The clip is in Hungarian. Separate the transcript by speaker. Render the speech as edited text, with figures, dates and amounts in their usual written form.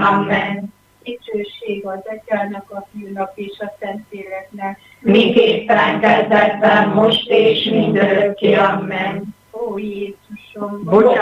Speaker 1: Amen.
Speaker 2: Dicsőség az Atyának, a Fiúnak és a Szentléleknek.
Speaker 1: Miképpen kezdetben, most és mindörökké. Amen.
Speaker 2: Ó Jézusom,
Speaker 1: Bocsáss